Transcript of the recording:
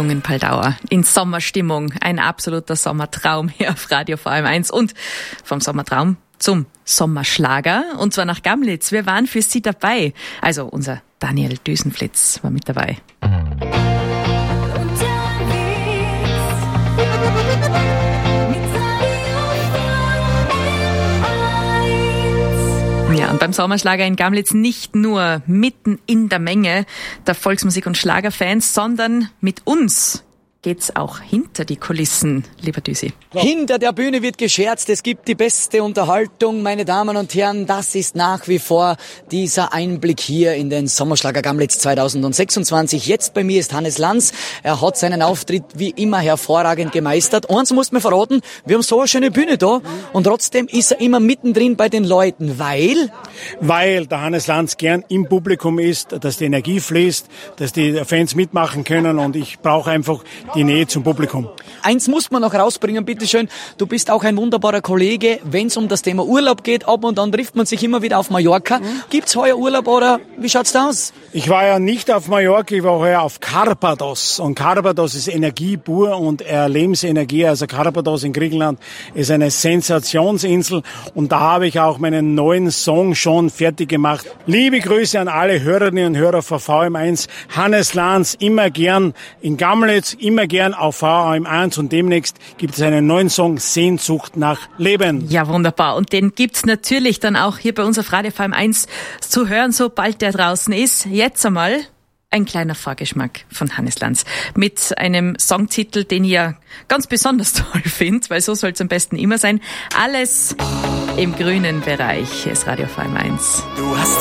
Jungenpaldauer in Sommerstimmung. Ein absoluter Sommertraum hier auf Radio VM1 und vom Sommertraum zum Sommerschlager und zwar nach Gamlitz. Wir waren für Sie dabei. Also unser Daniel Düsenflitz war mit dabei. Ja, und beim Sommerschlager in Gamlitz nicht nur mitten in der Menge der Volksmusik- und Schlagerfans, sondern mit uns geht's auch hinter die Kulissen, lieber Düsi. Hinter der Bühne wird gescherzt, es gibt die beste Unterhaltung, meine Damen und Herren, das ist nach wie vor dieser Einblick hier in den Sommerschlager Gamlitz 2026. Jetzt bei mir ist Hannes Lanz, er hat seinen Auftritt wie immer hervorragend gemeistert. Eins muss man verraten, wir haben so eine schöne Bühne da und trotzdem ist er immer mittendrin bei den Leuten, weil der Hannes Lanz gern im Publikum ist, dass die Energie fließt, dass die Fans mitmachen können und ich brauche einfach die Nähe zum Publikum. Eins muss man noch rausbringen, bitteschön. Du bist auch ein wunderbarer Kollege, wenn es um das Thema Urlaub geht. Ab und an trifft man sich immer wieder auf Mallorca. Gibt's heuer Urlaub oder wie schaut's da aus? Ich war ja nicht auf Mallorca, ich war heuer auf Karpathos. Und Karpathos ist Energie pur und Lebensenergie. Also Karpathos in Griechenland ist eine Sensationsinsel. Und da habe ich auch meinen neuen Song schon fertig gemacht. Liebe Grüße an alle Hörerinnen und Hörer von VM1. Hannes Lanz, immer gern in Gamlitz, immer gern auf VM1 und demnächst gibt es einen neuen Song, Sehnsucht nach Leben. Ja, wunderbar. Und den gibt's natürlich dann auch hier bei uns auf Radio VM1 zu hören, sobald der draußen ist. Jetzt einmal ein kleiner Vorgeschmack von Hannes Lanz mit einem Songtitel, den ich ja ganz besonders toll finde, weil so soll es am besten immer sein. Alles im grünen Bereich ist Radio VM1.